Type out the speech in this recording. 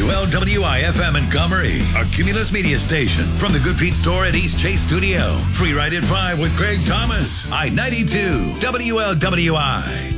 WLWI-FM Montgomery, our Cumulus media station. From the Good Feet store at East Chase Studio. Free ride at 5 with Craig Thomas. I-92 WLWI.